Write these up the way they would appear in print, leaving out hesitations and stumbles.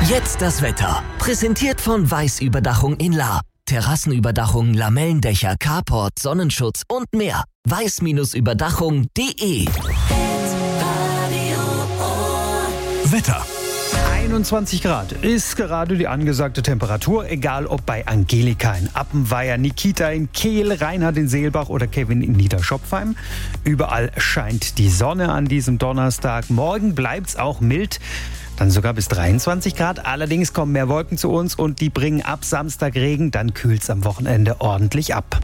Jetzt das Wetter. Präsentiert von Weiß-Überdachung in Lahr. Terrassenüberdachung, Lamellendächer, Carport, Sonnenschutz und mehr. weiß-überdachung.de. Wetter. 21 Grad ist gerade die angesagte Temperatur, egal ob bei Angelika in Appenweier, Nikita in Kehl, Reinhard in Seelbach oder Kevin in Niederschopfheim. Überall scheint die Sonne an diesem Donnerstag. Morgen bleibt's auch mild, dann sogar bis 23 Grad. Allerdings kommen mehr Wolken zu uns und die bringen ab Samstag Regen, dann kühlt's am Wochenende ordentlich ab.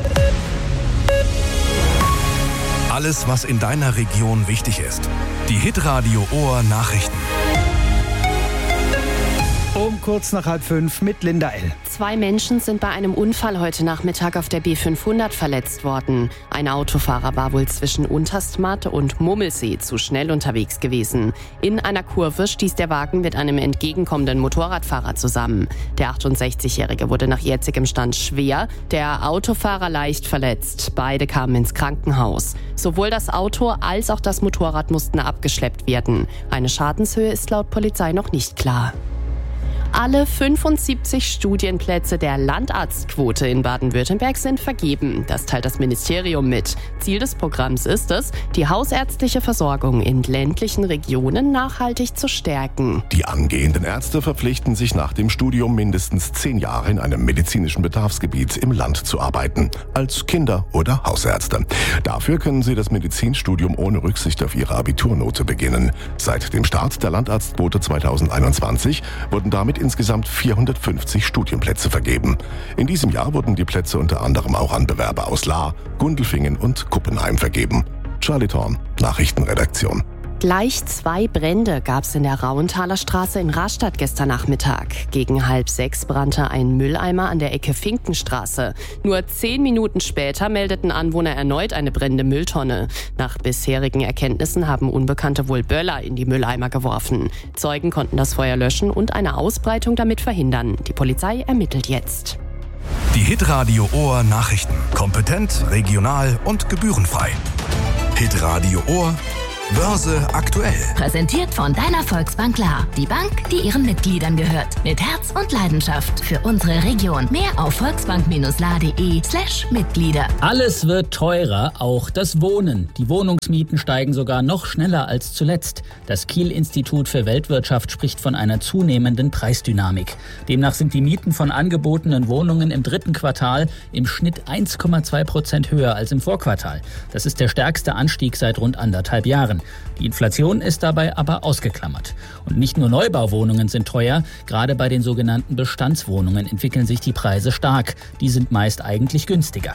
Alles, was in deiner Region wichtig ist. Die Hitradio Ohr Nachrichten. Um kurz nach 4:30 mit Linda L. 2 Menschen sind bei einem Unfall heute Nachmittag auf der B500 verletzt worden. Ein Autofahrer war wohl zwischen Unterstmatt und Mummelsee zu schnell unterwegs gewesen. In einer Kurve stieß der Wagen mit einem entgegenkommenden Motorradfahrer zusammen. Der 68-Jährige wurde nach jetzigem Stand schwer, der Autofahrer leicht verletzt. Beide kamen ins Krankenhaus. Sowohl das Auto als auch das Motorrad mussten abgeschleppt werden. Eine Schadenshöhe ist laut Polizei noch nicht klar. Alle 75 Studienplätze der Landarztquote in Baden-Württemberg sind vergeben. Das teilt das Ministerium mit. Ziel des Programms ist es, die hausärztliche Versorgung in ländlichen Regionen nachhaltig zu stärken. Die angehenden Ärzte verpflichten sich nach dem Studium mindestens 10 Jahre in einem medizinischen Bedarfsgebiet im Land zu arbeiten, als Kinder- oder Hausärzte. Dafür können sie das Medizinstudium ohne Rücksicht auf ihre Abiturnote beginnen. Seit dem Start der Landarztquote 2021 wurden damit insgesamt 450 Studienplätze vergeben. In diesem Jahr wurden die Plätze unter anderem auch an Bewerber aus Lahr, Gundelfingen und Kuppenheim vergeben. Charlie Thorn, Nachrichtenredaktion. Gleich 2 Brände gab es in der Rauenthaler Straße in Rastatt gestern Nachmittag. Gegen 5:30 brannte ein Mülleimer an der Ecke Finkenstraße. Nur 10 Minuten später meldeten Anwohner erneut eine brennende Mülltonne. Nach bisherigen Erkenntnissen haben Unbekannte wohl Böller in die Mülleimer geworfen. Zeugen konnten das Feuer löschen und eine Ausbreitung damit verhindern. Die Polizei ermittelt jetzt. Die Hitradio Ohr Nachrichten. Kompetent, regional und gebührenfrei. Hitradio Ohr Börse aktuell. Präsentiert von deiner Volksbank Lahr. Die Bank, die ihren Mitgliedern gehört. Mit Herz und Leidenschaft für unsere Region. Mehr auf volksbank-lahr.de/Mitglieder. Alles wird teurer, auch das Wohnen. Die Wohnungsmieten steigen sogar noch schneller als zuletzt. Das Kiel-Institut für Weltwirtschaft spricht von einer zunehmenden Preisdynamik. Demnach sind die Mieten von angebotenen Wohnungen im 3. Quartal im Schnitt 1,2% höher als im Vorquartal. Das ist der stärkste Anstieg seit rund 1,5 Jahren. Die Inflation ist dabei aber ausgeklammert. Und nicht nur Neubauwohnungen sind teuer, gerade bei den sogenannten Bestandswohnungen entwickeln sich die Preise stark. Die sind meist eigentlich günstiger.